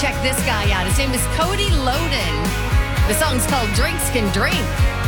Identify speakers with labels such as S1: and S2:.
S1: check this guy out. His name is Cody Loden. The song's called Drinks Can Drink.